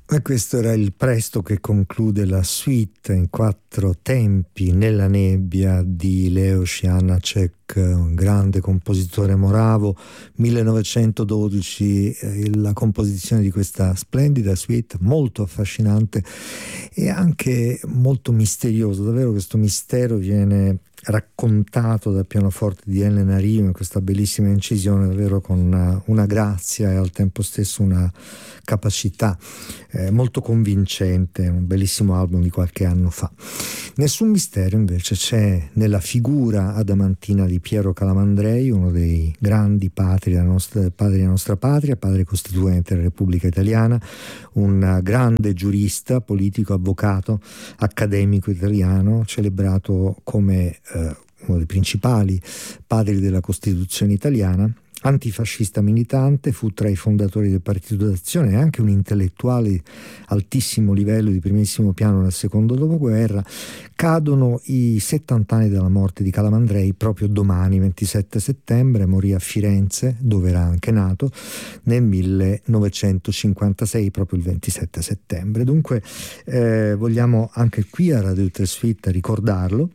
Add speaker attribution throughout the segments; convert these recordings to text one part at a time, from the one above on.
Speaker 1: E questo era il presto che conclude la suite in 4 tempi nella nebbia di Leos Janáček, un grande compositore moravo, 1912, la composizione di questa splendida suite, molto affascinante e anche molto misterioso. Davvero questo mistero viene raccontato dal pianoforte di Elena Rio in questa bellissima incisione, davvero con una grazia e al tempo stesso una capacità molto convincente, un bellissimo album di qualche anno fa. Nessun mistero invece c'è nella figura adamantina di Piero Calamandrei, uno dei grandi padri della nostra patria, padre costituente della Repubblica Italiana, un grande giurista, politico, avvocato, accademico italiano, celebrato come uno dei principali padri della Costituzione italiana. Antifascista militante, fu tra i fondatori del Partito d'Azione e anche un intellettuale di altissimo livello, di primissimo piano nel secondo dopoguerra. Cadono i 70 anni dalla morte di Calamandrei proprio domani, 27 settembre, morì a Firenze, dove era anche nato, nel 1956, proprio il 27 settembre. Dunque vogliamo anche qui a Radio Trasferta ricordarlo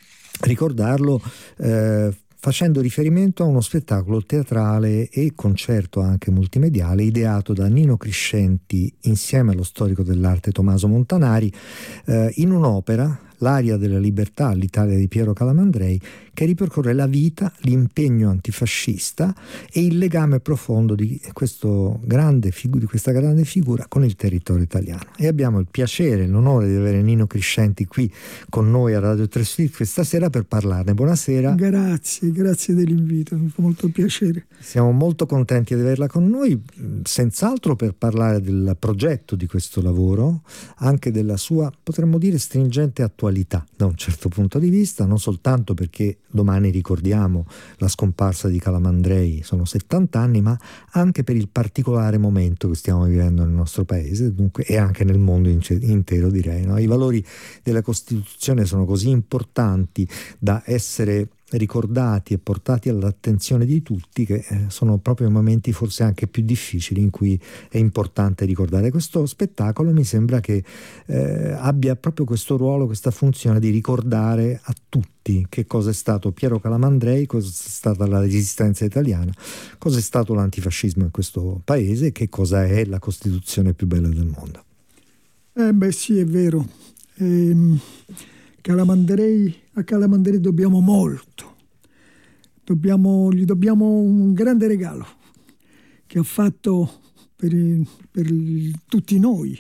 Speaker 1: facendo riferimento a uno spettacolo teatrale e concerto anche multimediale ideato da Nino Criscenti insieme allo storico dell'arte Tommaso Montanari in un'opera, L'Aria della Libertà, l'Italia di Piero Calamandrei, che ripercorre la vita, l'impegno antifascista e il legame profondo di questa grande figura con il territorio italiano. E abbiamo il piacere e l'onore di avere Nino Criscenti qui con noi a Radio Trasferta questa sera per parlarne. Buonasera.
Speaker 2: Grazie dell'invito, mi fa molto piacere.
Speaker 1: Siamo molto contenti di averla con noi, senz'altro per parlare del progetto di questo lavoro, anche della sua, potremmo dire, stringente attualità da un certo punto di vista, non soltanto perché domani ricordiamo la scomparsa di Calamandrei, sono 70 anni, ma anche per il particolare momento che stiamo vivendo nel nostro paese, dunque, e anche nel mondo intero, direi, no? I valori della Costituzione sono così importanti da essere ricordati e portati all'attenzione di tutti che sono proprio i momenti forse anche più difficili in cui è importante ricordare. Questo spettacolo mi sembra che abbia proprio questo ruolo, questa funzione di ricordare a tutti che cosa è stato Piero Calamandrei, cosa è stata la resistenza italiana, cosa è stato l'antifascismo in questo paese e che cosa è la Costituzione più bella del mondo.
Speaker 2: Sì, è vero. A Calamandrei dobbiamo molto, gli dobbiamo un grande regalo che ha fatto per tutti noi,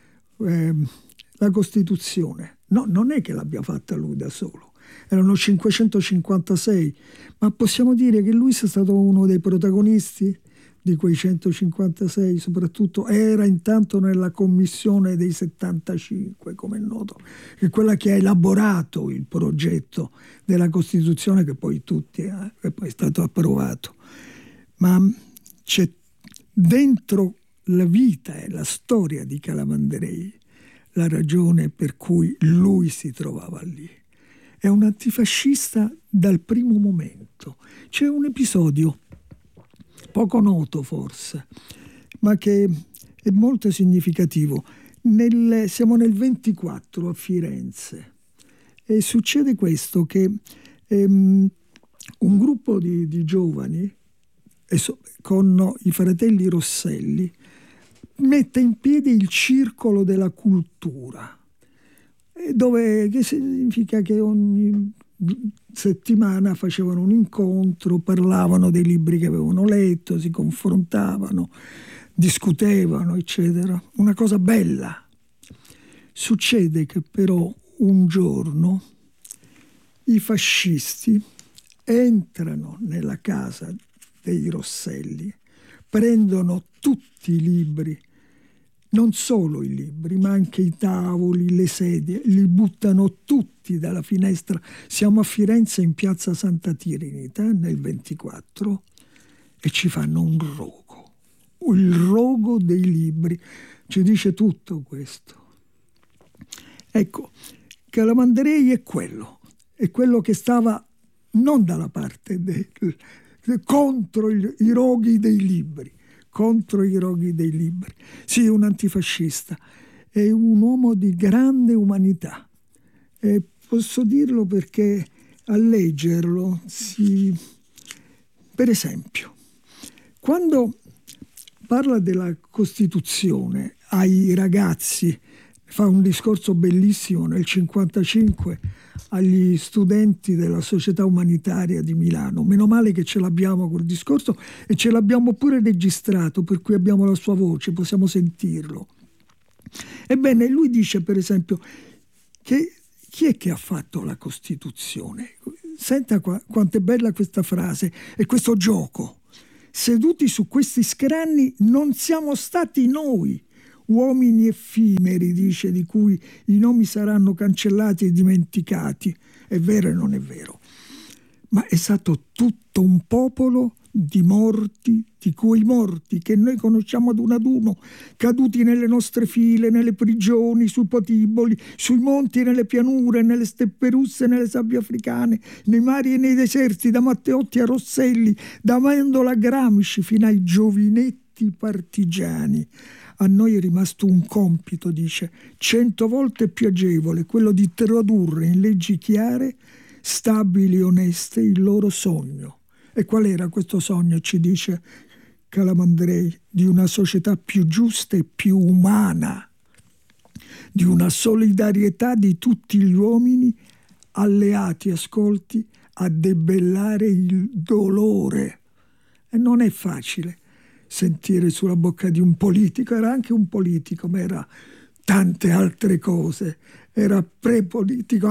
Speaker 2: la Costituzione. No, non è che l'abbia fatta lui da solo, erano 556, ma possiamo dire che lui sia stato uno dei protagonisti di quei 156, soprattutto era intanto nella commissione dei 75, come è noto, che è quella che ha elaborato il progetto della Costituzione che poi è stato approvato. Ma c'è dentro la vita e la storia di Calamandrei la ragione per cui lui si trovava lì. È un antifascista dal primo momento. C'è un episodio poco noto forse, ma che è molto significativo. Siamo nel 24 a Firenze e succede questo, che un gruppo di giovani con i fratelli Rosselli mette in piedi il Circolo della Cultura, che significa che ogni settimana facevano un incontro, parlavano dei libri che avevano letto, si confrontavano, discutevano, eccetera. Una cosa bella. Succede che però un giorno i fascisti entrano nella casa dei Rosselli, prendono tutti i libri, non solo i libri, ma anche i tavoli, le sedie, li buttano tutti dalla finestra. Siamo a Firenze in piazza Santa Trinita nel 24 e ci fanno un rogo. Il rogo dei libri. Ci dice tutto questo. Ecco, Calamandrei è quello che stava non dalla parte contro i roghi dei libri, contro i roghi dei liberi. Sì, un antifascista, è un uomo di grande umanità. E posso dirlo perché a leggerlo per esempio, quando parla della Costituzione ai ragazzi, fa un discorso bellissimo nel 1955 agli studenti della Società Umanitaria di Milano. Meno male che ce l'abbiamo quel discorso e ce l'abbiamo pure registrato, per cui abbiamo la sua voce, possiamo sentirlo. Ebbene, lui dice per esempio che chi è che ha fatto la Costituzione? Senta quanto è bella questa frase e questo gioco. Seduti su questi scranni non siamo stati noi, uomini effimeri, dice, di cui i nomi saranno cancellati e dimenticati. È vero e non è vero. Ma è stato tutto un popolo di morti, di quei morti che noi conosciamo ad uno, caduti nelle nostre file, nelle prigioni, sui patiboli, sui monti, nelle pianure, nelle steppe russe, nelle sabbie africane, nei mari e nei deserti, da Matteotti a Rosselli, da Vendola a Gramsci, fino ai giovinetti partigiani. A noi è rimasto un compito, dice, 100 volte più agevole, quello di tradurre in leggi chiare, stabili e oneste, il loro sogno. E qual era questo sogno, ci dice Calamandrei? Di una società più giusta e più umana, di una solidarietà di tutti gli uomini alleati, ascolti, a debellare il dolore. E non è facile sentire sulla bocca di un politico, era anche un politico, ma era tante altre cose, era prepolitico,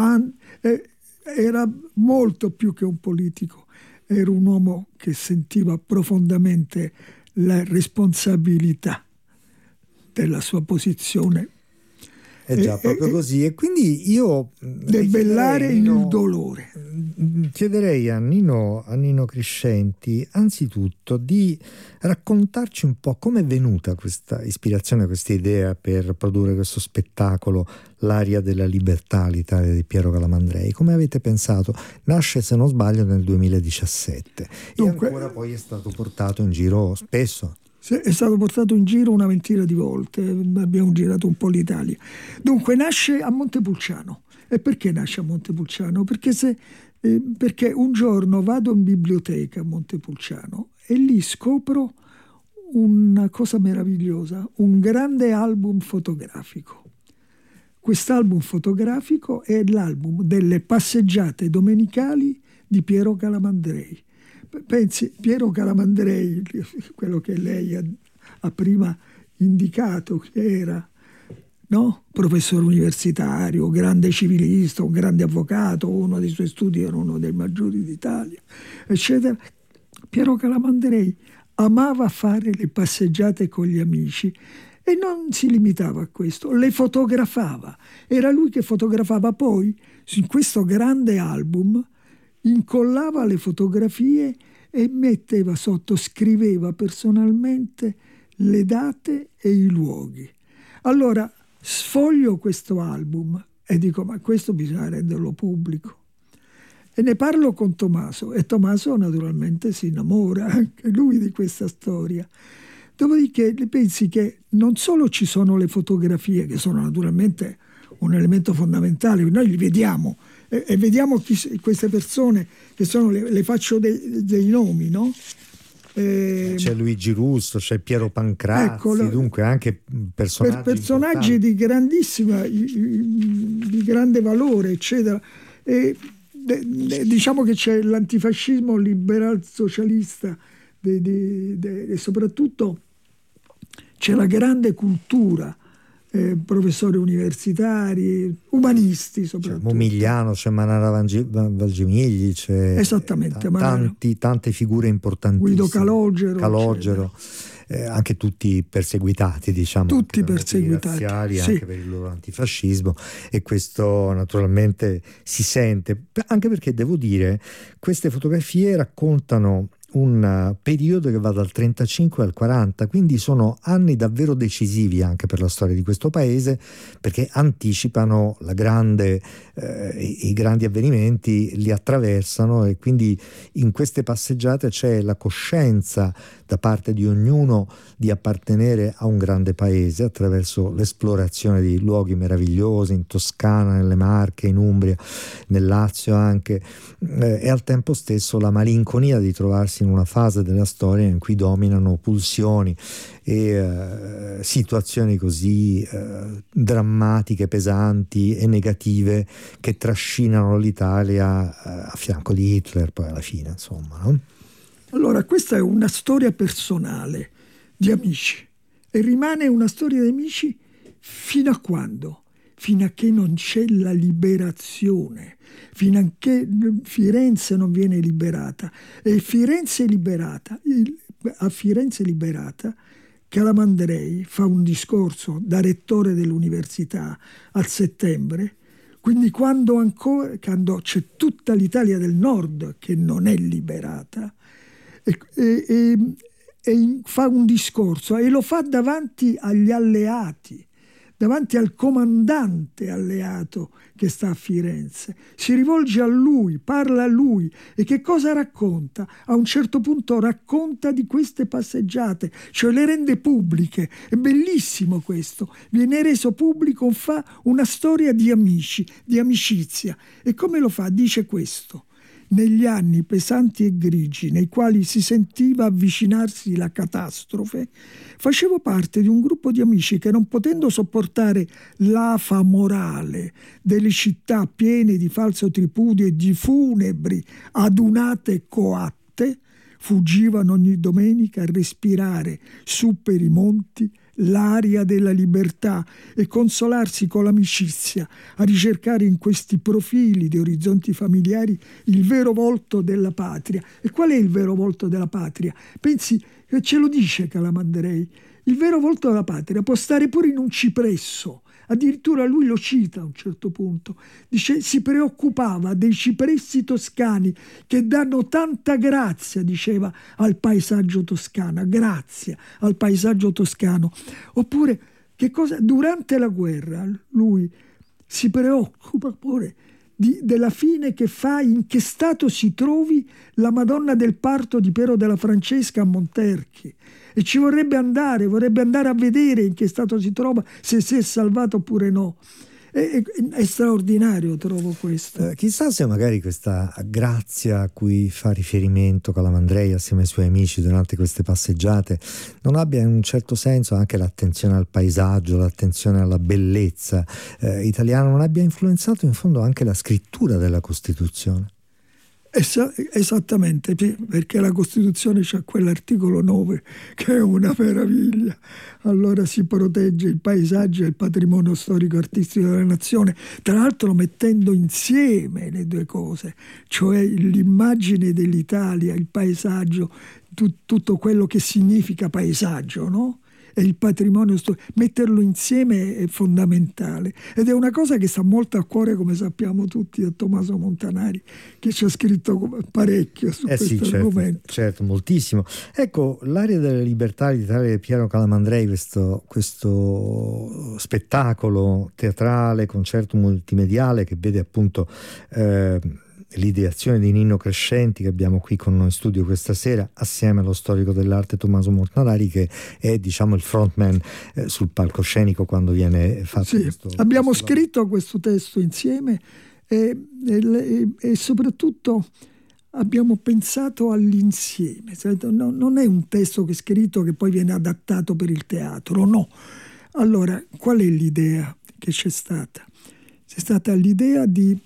Speaker 2: era molto più che un politico. Era un uomo che sentiva profondamente la responsabilità della sua posizione.
Speaker 1: È già proprio così. E quindi io
Speaker 2: debellare il dolore.
Speaker 1: Chiederei a Nino Crescenti anzitutto di raccontarci un po' come è venuta questa ispirazione, questa idea per produrre questo spettacolo, L'aria della libertà, l'Italia di Piero Calamandrei. Come avete pensato? Nasce, se non sbaglio, nel 2017 Dunque, e ancora poi è stato portato in giro spesso.
Speaker 2: È stato portato in giro una ventina di volte, abbiamo girato un po' l'Italia. Dunque nasce a Montepulciano. E perché nasce a Montepulciano? Perché un giorno vado in biblioteca a Montepulciano e lì scopro una cosa meravigliosa, un grande album fotografico. Quest'album fotografico è l'album delle passeggiate domenicali di Piero Calamandrei. Pensi, Piero Calamandrei, quello che lei ha prima indicato, che era, no? Professore universitario, grande civilista, un grande avvocato, uno dei suoi studi era uno dei maggiori d'Italia, eccetera. Piero Calamandrei amava fare le passeggiate con gli amici e non si limitava a questo, le fotografava. Era lui che fotografava, poi in questo grande album incollava le fotografie e metteva sotto, scriveva personalmente le date e i luoghi. Allora sfoglio questo album e dico, ma questo bisogna renderlo pubblico. E ne parlo con Tommaso e Tommaso naturalmente si innamora anche lui di questa storia. Dopodiché pensi che non solo ci sono le fotografie, che sono naturalmente un elemento fondamentale, noi li vediamo e vediamo queste persone che sono, le faccio dei nomi, no?
Speaker 1: C'è Luigi Russo, c'è Piero Pancrazzi, ecco, dunque anche personaggi
Speaker 2: di grandissima, di grande valore, eccetera. Diciamo che c'è l'antifascismo liberal socialista e soprattutto c'è la grande cultura, professori universitari, umanisti soprattutto.
Speaker 1: C'è Momigliano, c'è Manara Valgemigli, c'è
Speaker 2: esattamente,
Speaker 1: tante figure importantissime.
Speaker 2: Guido Calogero.
Speaker 1: Anche tutti perseguitati, diciamo,
Speaker 2: tutti perseguitati,
Speaker 1: razziali,
Speaker 2: sì,
Speaker 1: anche per il loro antifascismo, e questo naturalmente si sente, anche perché devo dire queste fotografie raccontano un periodo che va dal 35 al 40, quindi sono anni davvero decisivi anche per la storia di questo paese, perché anticipano i grandi avvenimenti, li attraversano, e quindi in queste passeggiate c'è la coscienza da parte di ognuno di appartenere a un grande paese attraverso l'esplorazione di luoghi meravigliosi in Toscana, nelle Marche, in Umbria, nel Lazio anche, e al tempo stesso la malinconia di trovarsi in una fase della storia in cui dominano pulsioni e situazioni così drammatiche, pesanti e negative che trascinano l'Italia a fianco di Hitler poi alla fine, insomma, no?
Speaker 2: Allora, questa è una storia personale di amici e rimane una storia di amici fino a quando? Fino a che non c'è la liberazione, fino a che Firenze non viene liberata. E Firenze liberata, a Firenze liberata, Calamandrei fa un discorso da rettore dell'università al settembre, quindi quando c'è tutta l'Italia del Nord che non è liberata, fa un discorso e lo fa davanti agli alleati, davanti al comandante alleato che sta a Firenze. Si rivolge a lui, parla a lui e che cosa racconta? A un certo punto racconta di queste passeggiate, cioè le rende pubbliche. È bellissimo questo. Viene reso pubblico, fa una storia di amici, di amicizia. E come lo fa? Dice questo. Negli anni pesanti e grigi nei quali si sentiva avvicinarsi la catastrofe, facevo parte di un gruppo di amici che, non potendo sopportare l'afa morale delle città piene di falso tripudio e di funebri adunate coatte, fuggivano ogni domenica a respirare su per i monti l'aria della libertà e consolarsi con l'amicizia, a ricercare in questi profili di orizzonti familiari il vero volto della patria. E qual è il vero volto della patria? Pensi, ce lo dice Calamandrei, il vero volto della patria può stare pure in un cipresso. Addirittura lui lo cita a un certo punto. Dice, si preoccupava dei cipressi toscani che danno tanta grazia, diceva, al paesaggio toscano, grazia al paesaggio toscano. Oppure, che cosa? Durante la guerra lui si preoccupa pure della fine che fa, in che stato si trovi la Madonna del Parto di Pero della Francesca a Monterchi. E ci vorrebbe andare a vedere in che stato si trova, se si è salvato oppure no. È straordinario, trovo questo.
Speaker 1: Chissà se magari questa grazia a cui fa riferimento Calamandrei assieme ai suoi amici durante queste passeggiate non abbia in un certo senso anche l'attenzione al paesaggio, l'attenzione alla bellezza italiana, non abbia influenzato in fondo anche la scrittura della Costituzione.
Speaker 2: Esattamente, perché la Costituzione c'ha quell'articolo 9 che è una meraviglia. Allora si protegge il paesaggio e il patrimonio storico-artistico della nazione, tra l'altro mettendo insieme le due cose, cioè l'immagine dell'Italia, il paesaggio, tutto quello che significa paesaggio, no? E il patrimonio storico, metterlo insieme è fondamentale ed è una cosa che sta molto a cuore, come sappiamo tutti, a Tommaso Montanari, che ci ha scritto parecchio su questo argomento.
Speaker 1: Certo, moltissimo. Ecco, l'Aria della Libertà l'Italia di Piero Calamandrei, questo spettacolo teatrale, concerto multimediale che vede appunto l'ideazione di Nino Crescenti, che abbiamo qui con noi in studio questa sera, assieme allo storico dell'arte Tommaso Montanari, che è, diciamo, il frontman sul palcoscenico quando viene fatto questo.
Speaker 2: Abbiamo scritto questo testo insieme e soprattutto abbiamo pensato all'insieme. Non è un testo che è scritto che poi viene adattato per il teatro, no. Allora, qual è l'idea che c'è stata? C'è stata l'idea di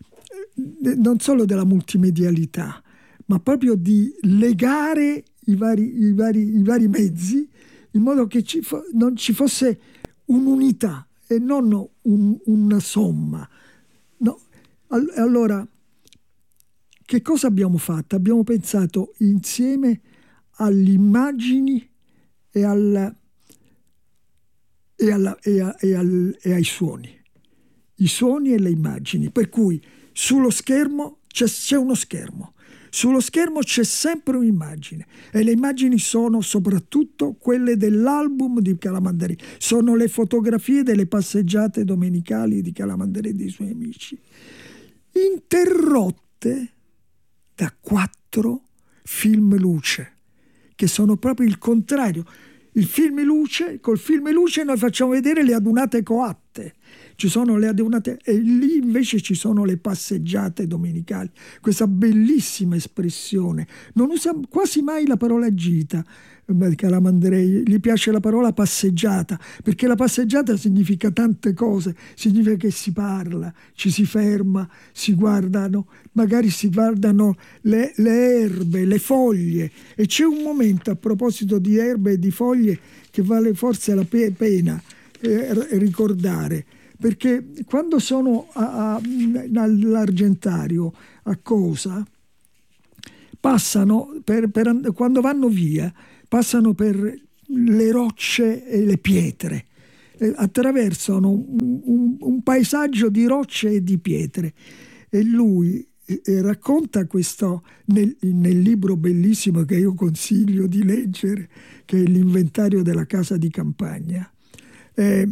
Speaker 2: non solo della multimedialità, ma proprio di legare i vari mezzi in modo che non ci fosse un'unità e non una somma. No. Allora, che cosa abbiamo fatto? Abbiamo pensato insieme alle immagini e ai suoni. I suoni e le immagini, per cui sullo schermo c'è uno schermo, sullo schermo c'è sempre un'immagine e le immagini sono soprattutto quelle dell'album di Calamandrei, sono le fotografie delle passeggiate domenicali di Calamandrei e dei suoi amici, interrotte da 4 film luce che sono proprio il contrario. Il film luce, col film luce noi facciamo vedere le adunate coatte, ci sono le adunate, e lì invece ci sono le passeggiate domenicali, questa bellissima espressione. Non usa quasi mai la parola gita, Calamandrei, gli piace la parola passeggiata, perché la passeggiata significa tante cose, significa che si parla, ci si ferma, si guardano, magari si guardano le erbe, le foglie, e c'è un momento a proposito di erbe e di foglie che vale forse la pena ricordare, perché quando sono all'Argentario a Cosa, passano quando vanno via passano per le rocce e le pietre, attraversano un paesaggio di rocce e di pietre, e lui racconta questo nel libro bellissimo che io consiglio di leggere, che è L'inventario della casa di campagna. E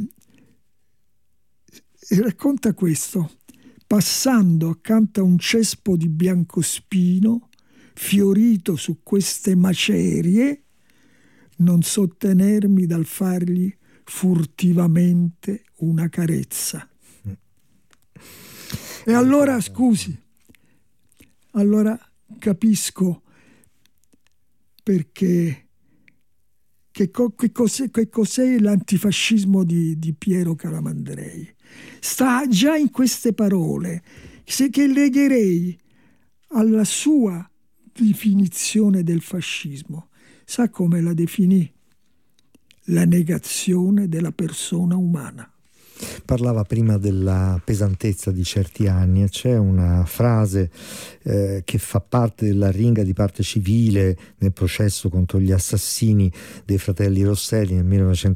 Speaker 2: racconta questo: passando accanto a un cespo di biancospino fiorito su queste macerie, non so tenermi dal fargli furtivamente una carezza. E allora, scusi, allora capisco perché che cos'è l'antifascismo di Piero Calamandrei. Sta già in queste parole, che legherei alla sua definizione del fascismo. Sa come la definì? La negazione della persona umana.
Speaker 1: Parlava prima della pesantezza di certi anni, e c'è una frase che fa parte dell'arringa di parte civile nel processo contro gli assassini dei fratelli Rosselli nel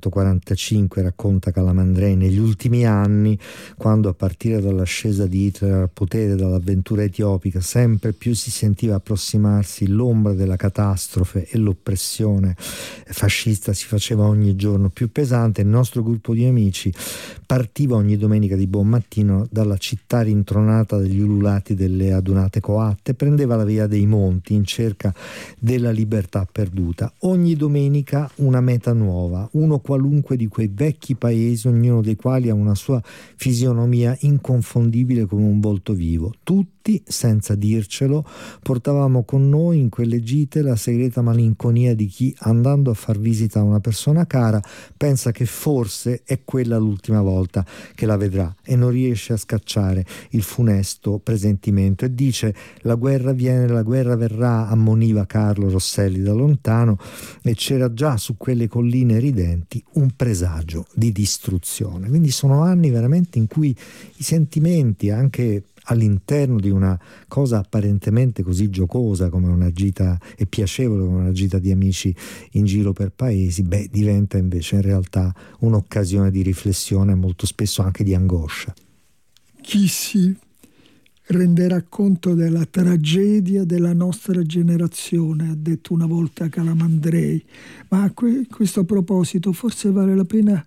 Speaker 1: 1945. Racconta Calamandrei: negli ultimi anni, quando a partire dall'ascesa di Hitler al potere, dall'avventura etiopica, sempre più si sentiva approssimarsi l'ombra della catastrofe e l'oppressione fascista si faceva ogni giorno più pesante, il nostro gruppo di amici partiva ogni domenica di buon mattino dalla città rintronata degli ululati delle adunate coatte, prendeva la via dei monti in cerca della libertà perduta. Ogni domenica una meta nuova, uno qualunque di quei vecchi paesi, ognuno dei quali ha una sua fisionomia inconfondibile come un volto vivo. Tutti, senza dircelo, portavamo con noi in quelle gite la segreta malinconia di chi, andando a far visita a una persona cara, pensa che forse è quella l'ultima volta che la vedrà e non riesce a scacciare il funesto presentimento, e dice: la guerra viene, la guerra verrà, ammoniva Carlo Rosselli da lontano, e c'era già su quelle colline ridenti un presagio di distruzione. Quindi sono anni veramente in cui i sentimenti, anche all'interno di una cosa apparentemente così giocosa come una gita, e piacevole come una gita di amici in giro per paesi, diventa invece in realtà un'occasione di riflessione, molto spesso anche di angoscia.
Speaker 2: Chi si renderà conto della tragedia della nostra generazione, ha detto una volta Calamandrei. Ma a questo proposito forse vale la pena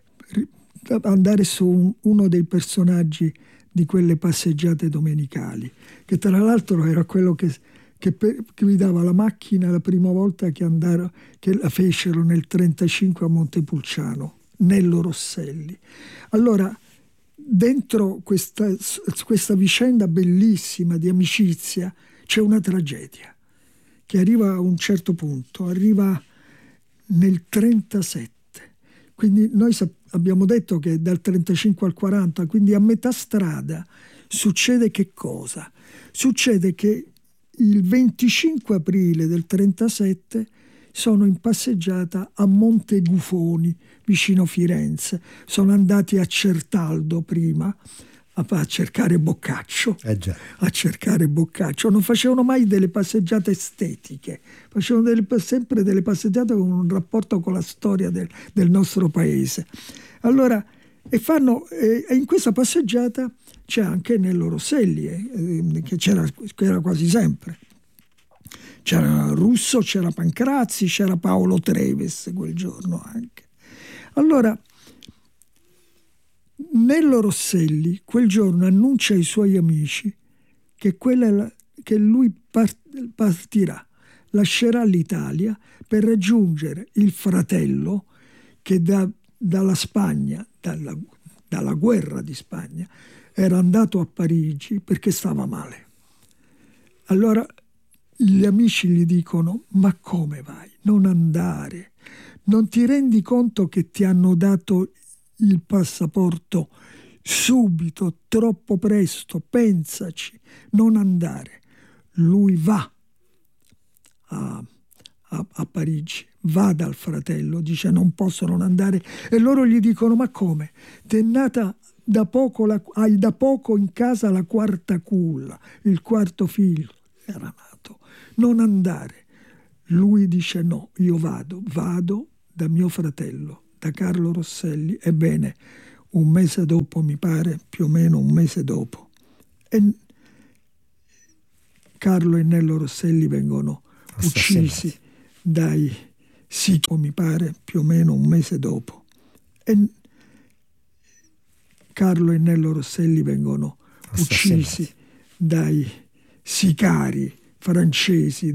Speaker 2: andare su uno dei personaggi di quelle passeggiate domenicali, che tra l'altro era quello che guidava la macchina la prima volta che la fecero nel 1935 a Montepulciano, Nello Rosselli. Allora, dentro questa vicenda bellissima di amicizia c'è una tragedia che arriva a un certo punto, arriva nel 1937. Quindi noi abbiamo detto che dal 35 al 40, quindi a metà strada, succede che cosa? Succede che il 25 aprile del 37 sono in passeggiata a Monte Gufoni, vicino Firenze. Sono andati a Certaldo prima a cercare Boccaccio. A cercare Boccaccio. Non facevano mai delle passeggiate estetiche, facevano sempre delle passeggiate con un rapporto con la storia del nostro paese. Allora, e in questa passeggiata c'è anche Nello Rosselli, che era quasi sempre. C'era Russo, c'era Pancrazzi, c'era Paolo Treves quel giorno anche. Allora, Nello Rosselli quel giorno annuncia ai suoi amici che lui partirà. lascerà l'Italia per raggiungere il fratello che dalla Spagna, dalla guerra di Spagna, era andato a Parigi perché stava male. Allora gli amici gli dicono: ma come vai? Non andare. Non ti rendi conto che ti hanno dato il passaporto subito, troppo presto? Pensaci, non andare. Lui va a Parigi, va dal fratello, dice: non posso non andare. E loro gli dicono: ma come? T'è nata da poco, hai da poco in casa la quarta culla, il quarto figlio era nato, non andare. Lui dice: no, io vado da mio fratello, da Carlo Rosselli. Ebbene, un mese dopo, mi pare, più o meno un mese dopo, e Carlo e Nello Rosselli vengono uccisi dai Sico, mi pare, più o meno un mese dopo. E Carlo e Nello Rosselli vengono uccisi dai sicari francesi